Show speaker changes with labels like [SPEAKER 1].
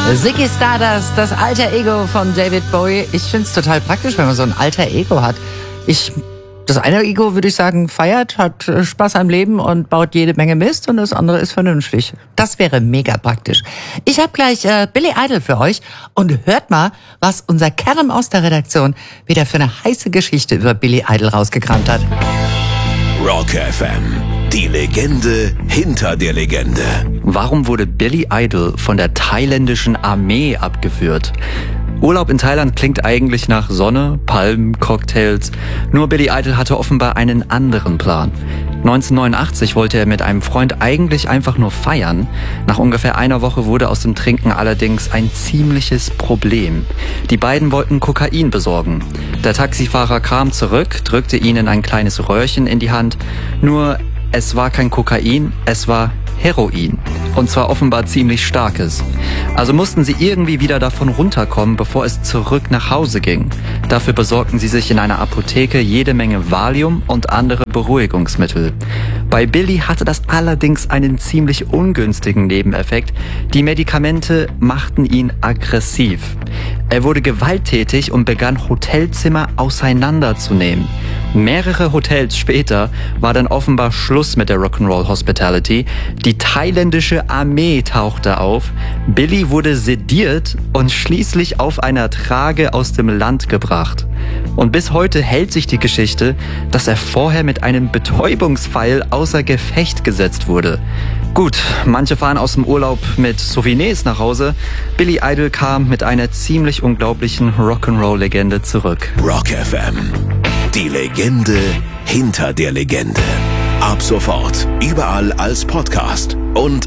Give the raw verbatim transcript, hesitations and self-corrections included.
[SPEAKER 1] Ziggy Stardust, das alter Ego von David Bowie. Ich finde es total praktisch, wenn man so ein alter Ego hat. Ich, das eine Ego, würde ich sagen, feiert, hat Spaß am Leben und baut jede Menge Mist, und das andere ist vernünftig. Das wäre mega praktisch. Ich habe gleich äh, Billy Idol für euch, und hört mal, was unser Kerem aus der Redaktion wieder für eine heiße Geschichte über Billy Idol rausgekramt hat.
[SPEAKER 2] Rock F M, die Legende hinter der Legende.
[SPEAKER 3] Warum wurde Billy Idol von der thailändischen Armee abgeführt? Urlaub in Thailand klingt eigentlich nach Sonne, Palmen, Cocktails. Nur Billy Idol hatte offenbar einen anderen Plan. neunzehnhundertneunundachtzig wollte er mit einem Freund eigentlich einfach nur feiern. Nach ungefähr einer Woche wurde aus dem Trinken allerdings ein ziemliches Problem. Die beiden wollten Kokain besorgen. Der Taxifahrer kam zurück, drückte ihnen ein kleines Röhrchen in die Hand. Nur es war kein Kokain, es war Heroin. Und zwar offenbar ziemlich starkes. Also mussten sie irgendwie wieder davon runterkommen, bevor es zurück nach Hause ging. Dafür besorgten sie sich in einer Apotheke jede Menge Valium und andere Beruhigungsmittel. Bei Billy hatte das allerdings einen ziemlich ungünstigen Nebeneffekt. Die Medikamente machten ihn aggressiv. Er wurde gewalttätig und begann, Hotelzimmer auseinanderzunehmen. Mehrere Hotels später war dann offenbar Schluss mit der Rock'n'Roll Hospitality. Die thailändische Armee tauchte auf. Billy wurde sediert und schließlich auf einer Trage aus dem Land gebracht. Und bis heute hält sich die Geschichte, dass er vorher mit einem Betäubungspfeil außer Gefecht gesetzt wurde. Gut, manche fahren aus dem Urlaub mit Souvenirs nach Hause. Billy Idol kam mit einer ziemlich unglaublichen Rock'n'Roll-Legende zurück.
[SPEAKER 2] Rock F M, die Legende hinter der Legende. Ab sofort überall als Podcast und